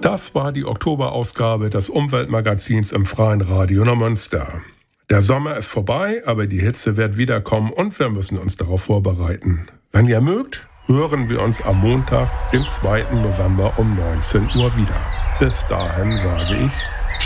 Das war die Oktoberausgabe des Umweltmagazins im Freien Radio Neumünster. Der Sommer ist vorbei, aber die Hitze wird wiederkommen und wir müssen uns darauf vorbereiten. Wenn ihr mögt, hören wir uns am Montag, den 2. November um 19 Uhr wieder. Bis dahin sage ich